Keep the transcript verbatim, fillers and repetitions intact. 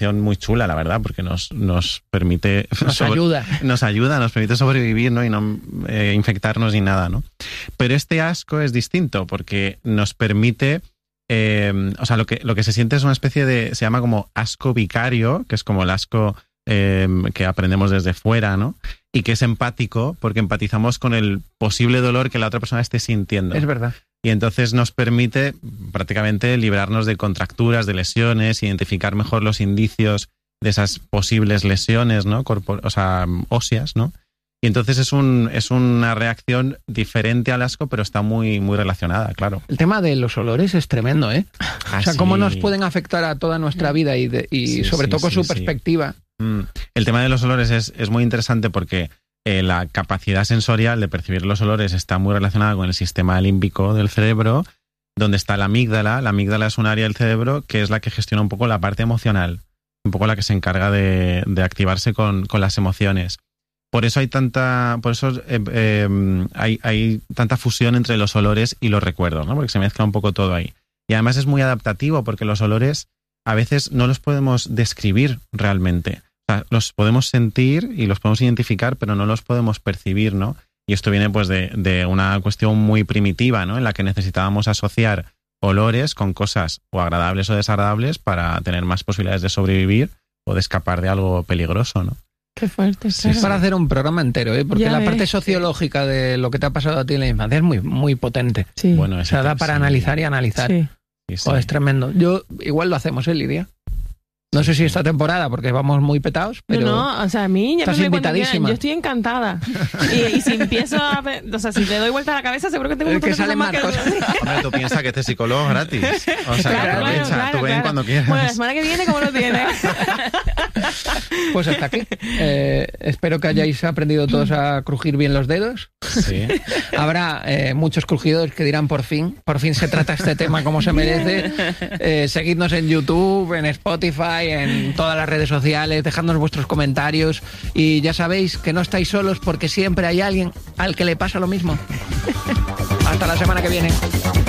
reacción muy chula, la verdad, porque nos, nos permite... Nos sobre, ayuda. Nos ayuda, nos permite sobrevivir, ¿no? Y no eh, infectarnos ni nada, ¿no? Pero este asco es distinto porque nos permite... Eh, o sea, lo que, lo que se siente es una especie de... Se llama como asco vicario, que es como el asco eh, que aprendemos desde fuera, ¿no? Y que es empático porque empatizamos con el posible dolor que la otra persona esté sintiendo. Es verdad. Y entonces nos permite prácticamente librarnos de contracturas, de lesiones, identificar mejor los indicios de esas posibles lesiones, ¿no? Corpor- o sea, óseas, ¿no? Y entonces es un es una reacción diferente al asco, pero está muy, muy relacionada, claro. El tema de los olores es tremendo, ¿eh? Ah, o sea, sí. cómo nos pueden afectar a toda nuestra vida y, de, y sí, sobre sí, todo con sí, su sí. perspectiva. Mm. El tema de los olores es, es muy interesante porque eh, la capacidad sensorial de percibir los olores está muy relacionada con el sistema límbico del cerebro, donde está la amígdala. La amígdala es un área del cerebro que es la que gestiona un poco la parte emocional, un poco la que se encarga de, de activarse con, con las emociones. Por eso hay tanta, por eso eh, eh, hay, hay tanta fusión entre los olores y los recuerdos, ¿no? Porque se mezcla un poco todo ahí. Y además es muy adaptativo porque los olores a veces no los podemos describir realmente. O sea, los podemos sentir y los podemos identificar, pero no los podemos percibir, ¿no? Y esto viene pues de, de una cuestión muy primitiva, ¿no? En la que necesitábamos asociar olores con cosas o agradables o desagradables para tener más posibilidades de sobrevivir o de escapar de algo peligroso, ¿no? Qué fuerte. Sí, es para hacer un programa entero, ¿eh? Porque ya la ves. parte sociológica de lo que te ha pasado a ti en la infancia es muy, muy potente. Sí. Bueno, O sea, da para sí. analizar y analizar. Sí. Sí, sí. Oh, es tremendo. Yo igual lo hacemos, ¿eh, Lidia? No sé si esta temporada, porque vamos muy petados, pero... No, no, o sea, a mí ya estás me cuando invitadísima. quieran, yo estoy encantada. Y, y si empiezo a... ver- O sea, si le doy vuelta a la cabeza, seguro que tengo un Es montón que de cosas salen más más que... cosas. Hombre, tú piensas que este psicólogo es gratis. O sea, Claro, que aprovecha, claro, tú ven claro. cuando quieras. Bueno, la semana que viene, ¿cómo lo tienes? Pues hasta aquí. Eh, espero que hayáis aprendido todos a crujir bien los dedos. Sí. Habrá eh, muchos crujidos que dirán por fin, por fin se trata este tema como se merece. Eh, seguidnos en YouTube, en Spotify, en todas las redes sociales, dejadnos vuestros comentarios y ya sabéis que no estáis solos porque siempre hay alguien al que le pasa lo mismo. Hasta la semana que viene.